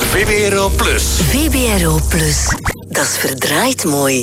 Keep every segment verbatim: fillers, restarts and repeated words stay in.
V B R O Plus. V B R O Plus. Dat is verdraaid mooi.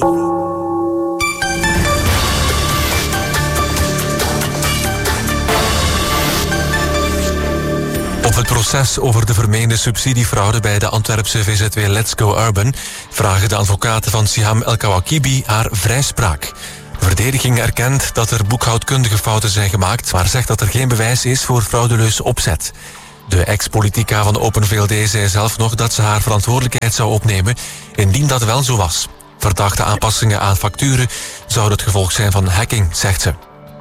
Op het proces over de vermeende subsidiefraude bij de Antwerpse V Z W Let's Go Urban vragen de advocaten van Siham El Kawakibi haar vrijspraak. De verdediging erkent dat er boekhoudkundige fouten zijn gemaakt, maar zegt dat er geen bewijs is voor fraudeleus opzet. De ex-politica van Open V L D zei zelf nog dat ze haar verantwoordelijkheid zou opnemen indien dat wel zo was. Verdachte aanpassingen aan facturen zouden het gevolg zijn van hacking, zegt ze.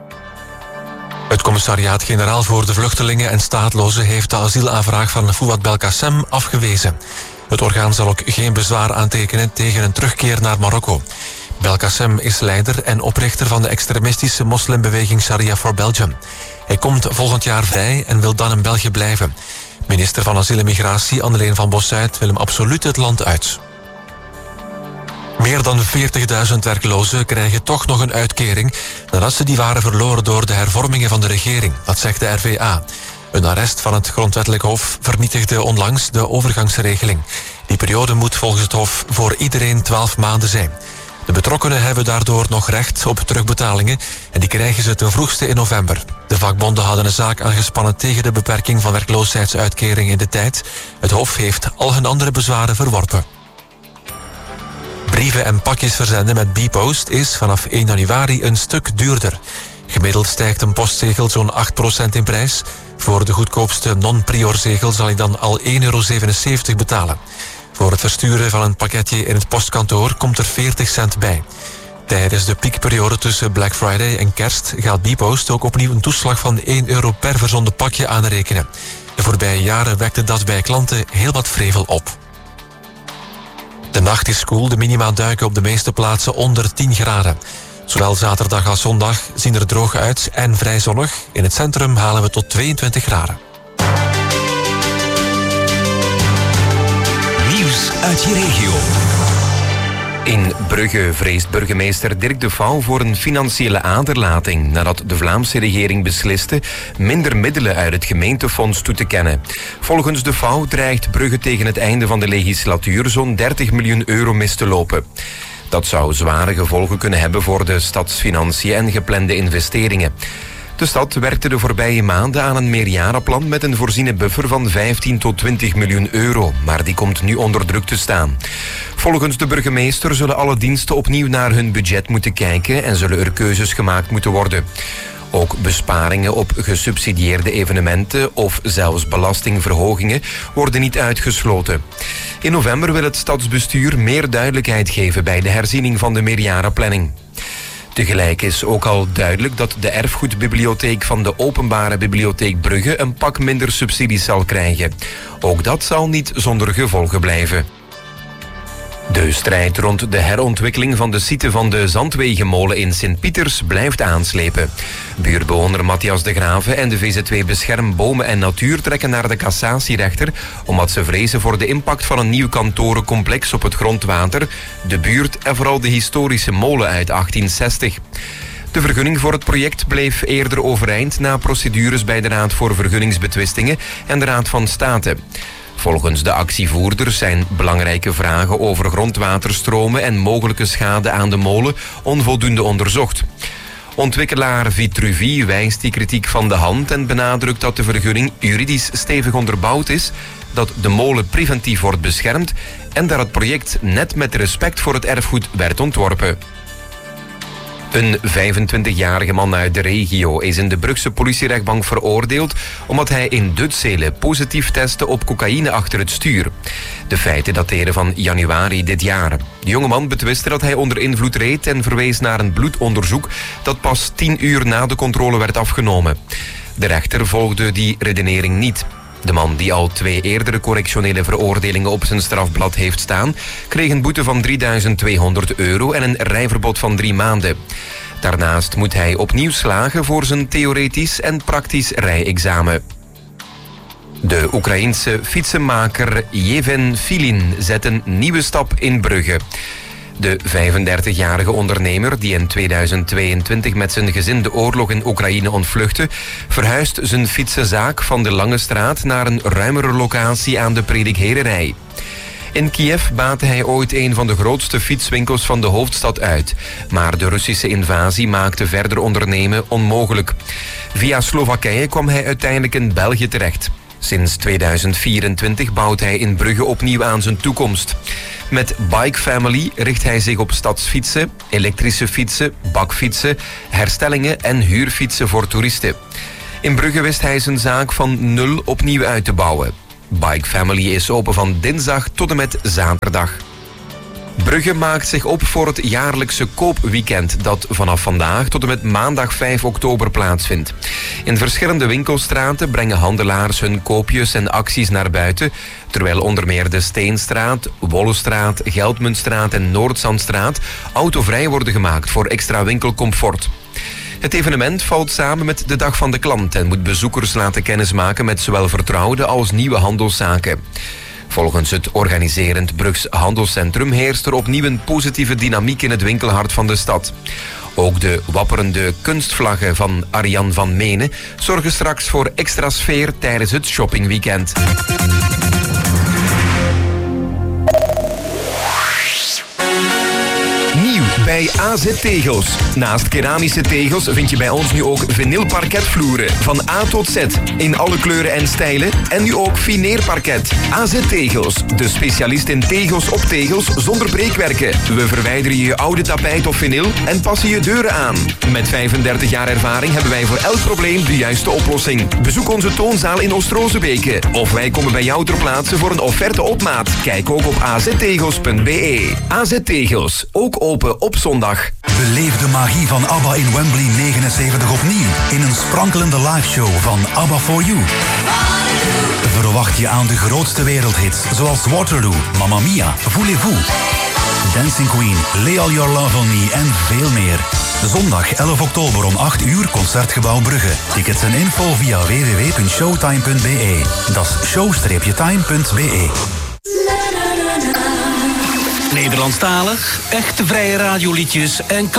Het commissariaat-generaal voor de vluchtelingen en staatlozen heeft de asielaanvraag van Fouad Belkacem afgewezen. Het orgaan zal ook geen bezwaar aantekenen tegen een terugkeer naar Marokko. Belkacem is leider en oprichter van de extremistische moslimbeweging Sharia for Belgium. Hij komt volgend jaar vrij en wil dan in België blijven. Minister van Asiel en Migratie Anneleen van Bossuit wil hem absoluut het land uit. Meer dan veertigduizend werklozen krijgen toch nog een uitkering nadat ze die waren verloren door de hervormingen van de regering. Dat zegt de R V A. Een arrest van het Grondwettelijk Hof vernietigde onlangs de overgangsregeling. Die periode moet volgens het Hof voor iedereen twaalf maanden zijn. De betrokkenen hebben daardoor nog recht op terugbetalingen en die krijgen ze ten vroegste in november. De vakbonden hadden een zaak aangespannen tegen de beperking van werkloosheidsuitkering in de tijd. Het Hof heeft al hun andere bezwaren verworpen. Brieven en pakjes verzenden met Bpost is vanaf één januari een stuk duurder. Gemiddeld stijgt een postzegel zo'n acht procent in prijs. Voor de goedkoopste non-prior-zegel zal je dan al één euro zevenenzeventig betalen. Voor het versturen van een pakketje in het postkantoor komt er veertig cent bij. Tijdens de piekperiode tussen Black Friday en Kerst gaat Bpost ook opnieuw een toeslag van één euro per verzonden pakje aanrekenen. De voorbije jaren wekte dat bij klanten heel wat vrevel op. De nacht is koel, de minima duiken op de meeste plaatsen onder tien graden. Zowel zaterdag als zondag zien er droog uit en vrij zonnig. In het centrum halen we tot tweeëntwintig graden. Nieuws uit je regio. In Brugge vreest burgemeester Dirk de Vouw voor een financiële aderlating nadat de Vlaamse regering besliste minder middelen uit het gemeentefonds toe te kennen. Volgens de Vouw dreigt Brugge tegen het einde van de legislatuur zo'n dertig miljoen euro mis te lopen. Dat zou zware gevolgen kunnen hebben voor de stadsfinanciën en geplande investeringen. De stad werkte de voorbije maanden aan een meerjarenplan met een voorziene buffer van vijftien tot twintig miljoen euro, maar die komt nu onder druk te staan. Volgens de burgemeester zullen alle diensten opnieuw naar hun budget moeten kijken en zullen er keuzes gemaakt moeten worden. Ook besparingen op gesubsidieerde evenementen of zelfs belastingverhogingen worden niet uitgesloten. In november wil het stadsbestuur meer duidelijkheid geven bij de herziening van de meerjarenplanning. Tegelijk is ook al duidelijk dat de erfgoedbibliotheek van de Openbare Bibliotheek Brugge een pak minder subsidies zal krijgen. Ook dat zal niet zonder gevolgen blijven. De strijd rond de herontwikkeling van de site van de Zandwegenmolen in Sint-Pieters blijft aanslepen. Buurtbewoner Matthias de Grave en de V Z W Bescherm Bomen en Natuur trekken naar de cassatierechter omdat ze vrezen voor de impact van een nieuw kantorencomplex op het grondwater, de buurt en vooral de historische molen uit achttien zestig. De vergunning voor het project bleef eerder overeind na procedures bij de Raad voor Vergunningsbetwistingen en de Raad van State. Volgens de actievoerders zijn belangrijke vragen over grondwaterstromen en mogelijke schade aan de molen onvoldoende onderzocht. Ontwikkelaar Vitruvi wijst die kritiek van de hand en benadrukt dat de vergunning juridisch stevig onderbouwd is, dat de molen preventief wordt beschermd en dat het project net met respect voor het erfgoed werd ontworpen. Een vijfentwintigjarige man uit de regio is in de Brugse politierechtbank veroordeeld omdat hij in Dutzele positief testte op cocaïne achter het stuur. De feiten dateren van januari dit jaar. De jongeman betwiste dat hij onder invloed reed en verwees naar een bloedonderzoek dat pas tien uur na de controle werd afgenomen. De rechter volgde die redenering niet. De man, die al twee eerdere correctionele veroordelingen op zijn strafblad heeft staan, kreeg een boete van drieduizend tweehonderd euro en een rijverbod van drie maanden. Daarnaast moet hij opnieuw slagen voor zijn theoretisch en praktisch rijexamen. De Oekraïense fietsenmaker Yevhen Filin zet een nieuwe stap in Brugge. De vijfendertigjarige ondernemer, die in tweeduizend tweeëntwintig met zijn gezin de oorlog in Oekraïne ontvluchtte, verhuist zijn fietsenzaak van de Lange Straat naar een ruimere locatie aan de Predikhererij. In Kiev baatte hij ooit een van de grootste fietswinkels van de hoofdstad uit. Maar de Russische invasie maakte verder ondernemen onmogelijk. Via Slowakije kwam hij uiteindelijk in België terecht. Sinds tweeduizend vierentwintig bouwt hij in Brugge opnieuw aan zijn toekomst. Met Bike Family richt hij zich op stadsfietsen, elektrische fietsen, bakfietsen, herstellingen en huurfietsen voor toeristen. In Brugge wist hij zijn zaak van nul opnieuw uit te bouwen. Bike Family is open van dinsdag tot en met zaterdag. Brugge maakt zich op voor het jaarlijkse koopweekend dat vanaf vandaag tot en met maandag vijf oktober plaatsvindt. In verschillende winkelstraten brengen handelaars hun koopjes en acties naar buiten, terwijl onder meer de Steenstraat, Wollestraat, Geldmuntstraat en Noordzandstraat autovrij worden gemaakt voor extra winkelcomfort. Het evenement valt samen met de Dag van de Klant en moet bezoekers laten kennismaken met zowel vertrouwde als nieuwe handelszaken. Volgens het organiserend Brugs Handelscentrum heerst er opnieuw een positieve dynamiek in het winkelhart van de stad. Ook de wapperende kunstvlaggen van Arjan van Menen zorgen straks voor extra sfeer tijdens het shoppingweekend. Nieuw bij A Z Tegels. Naast keramische tegels vind je bij ons nu ook vinylparketvloeren van A tot Z in alle kleuren en stijlen en nu ook fineerparket. A Z Tegels, de specialist in tegels op tegels zonder breekwerken. We verwijderen je oude tapijt of vinyl en passen je deuren aan. Met vijfendertig jaar ervaring hebben wij voor elk probleem de juiste oplossing. Bezoek onze toonzaal in Oost-Rozebeke of wij komen bij jou ter plaatse voor een offerte op maat. Kijk ook op a z tegels punt b e. A Z Tegels, ook open op zondag. Beleef de magie van ABBA in Wembley negenenzeventig opnieuw in een sprankelende liveshow van ABBA for You. Verwacht je aan de grootste wereldhits zoals Waterloo, Mamma Mia, Voulez-vous, Dancing Queen, Lay All Your Love on Me en veel meer. Zondag elf oktober om acht uur Concertgebouw Brugge. Tickets en info via w w w punt showtime punt b e. Dat is show time punt b e. Nederlandstalig, echte vrije radioliedjes en